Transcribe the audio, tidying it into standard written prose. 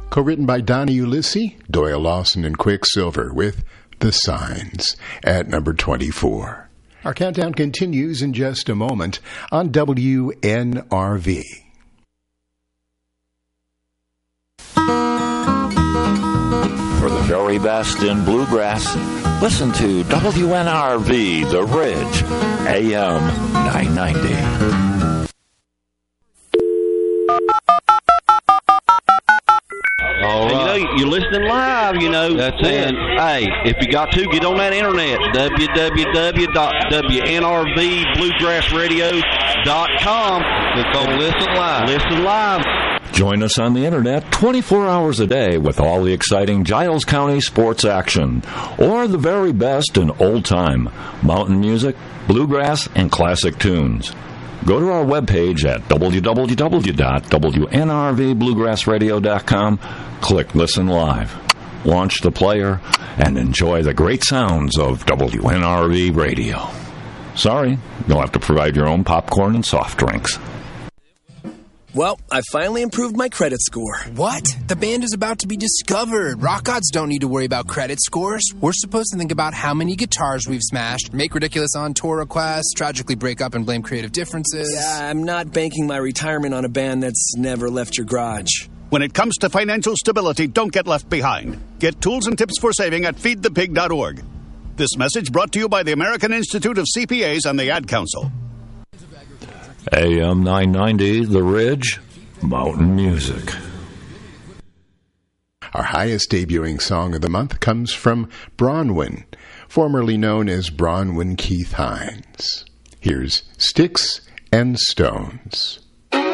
Co-written by Donnie Ulisse, Doyle Lawson, and Quicksilver with The Signs at number 24. Our countdown continues in just a moment on WNRV. For the very best in bluegrass, listen to WNRV The Ridge, AM 990. All right. You're listening live, That's it. Hey, if you got to, get on that internet, www.WNRVBluegrassradio.com. Click on Listen Live. Listen live. Join us on the internet 24 hours a day with all the exciting Giles County sports action, or the very best in old-time mountain music, bluegrass, and classic tunes. Go to our webpage at www.WNRVBluegrassradio.com, click Listen Live, launch the player, and enjoy the great sounds of WNRV Radio. Sorry, you'll have to provide your own popcorn and soft drinks. Well, I finally improved my credit score. What? The band is about to be discovered. Rock gods don't need to worry about credit scores. We're supposed to think about how many guitars we've smashed, make ridiculous on-tour requests, tragically break up and blame creative differences. Yeah, I'm not banking my retirement on a band that's never left your garage. When it comes to financial stability, don't get left behind. Get tools and tips for saving at feedthepig.org. This message brought to you by the American Institute of CPAs and the Ad Council. AM 990, The Ridge, Mountain Music. Our highest debuting song of the month comes from Bronwyn, formerly known as Bronwyn Keith Hines. Here's Sticks and Stones.